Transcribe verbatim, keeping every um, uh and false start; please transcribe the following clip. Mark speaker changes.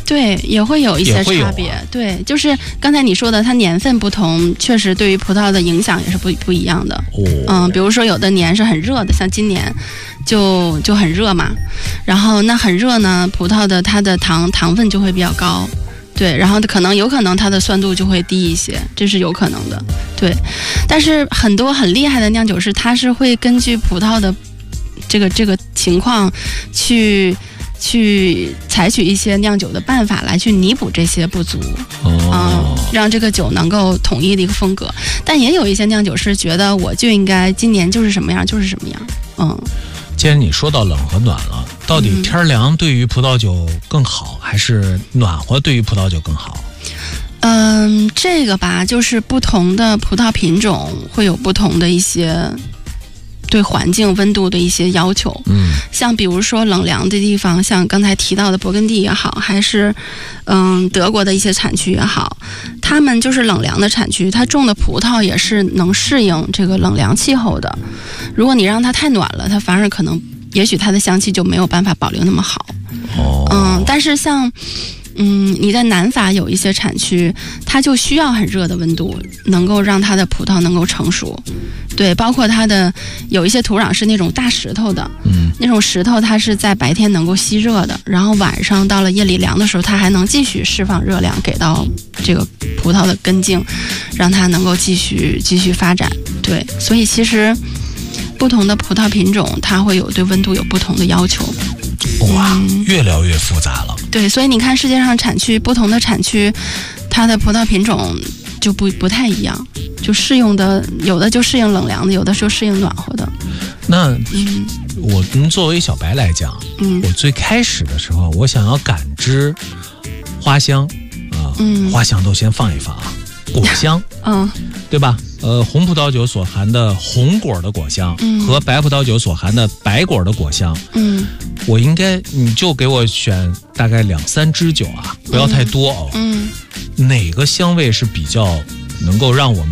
Speaker 1: 对，也会有一些差别。
Speaker 2: 啊、
Speaker 1: 对，就是刚才你说的，它年份不同，确实对于葡萄的影响也是不不一样的。
Speaker 2: 哦，
Speaker 1: 嗯，比如说有的年是很热的，像今年就就很热嘛，然后那很热呢，葡萄的它的糖糖分就会比较高。对，然后可能有可能它的酸度就会低一些，这是有可能的。对，但是很多很厉害的酿酒师，他是会根据葡萄的这个这个情况去去采取一些酿酒的办法来去弥补这些不足，
Speaker 2: 哦、
Speaker 1: 嗯，让这个酒能够统一的一个风格。但也有一些酿酒师觉得我就应该今年就是什么样就是什么样，嗯。
Speaker 2: 既然你说到冷和暖了，到底天凉对于葡萄酒更好，还是暖和对于葡萄酒更好？
Speaker 1: 嗯，这个吧，就是不同的葡萄品种会有不同的一些对环境温度的一些要求。
Speaker 2: 嗯，
Speaker 1: 像比如说冷凉的地方，像刚才提到的勃艮第也好，还是嗯德国的一些产区也好，他们就是冷凉的产区，它种的葡萄也是能适应这个冷凉气候的。如果你让它太暖了，它反而可能也许它的香气就没有办法保留那么好。
Speaker 2: 哦，
Speaker 1: 嗯，但是像嗯，你在南法有一些产区，它就需要很热的温度，能够让它的葡萄能够成熟。对，包括它的有一些土壤是那种大石头的，
Speaker 2: 嗯，
Speaker 1: 那种石头它是在白天能够吸热的，然后晚上到了夜里凉的时候，它还能继续释放热量给到这个葡萄的根茎，让它能够继续继续发展。对，所以其实不同的葡萄品种，它会有对温度有不同的要求。
Speaker 2: 哇，
Speaker 1: 嗯、
Speaker 2: 越聊越复杂了。
Speaker 1: 对，所以你看世界上产区不同的产区，它的葡萄品种就不不太一样，就适用的有的就适应冷凉的，有的就适应暖和的。
Speaker 2: 那
Speaker 1: 嗯，
Speaker 2: 我们作为小白来讲，
Speaker 1: 嗯，
Speaker 2: 我最开始的时候，我想要感知花香啊、呃
Speaker 1: 嗯，
Speaker 2: 花香都先放一放啊，果香，
Speaker 1: 嗯，
Speaker 2: 对吧？呃，红葡萄酒所含的红果的果香，
Speaker 1: 嗯，
Speaker 2: 和白葡萄酒所含的白果的果香，
Speaker 1: 嗯，
Speaker 2: 我应该你就给我选大概两三支酒啊，不要太多哦。
Speaker 1: 嗯，
Speaker 2: 哪个香味是比较能够让我们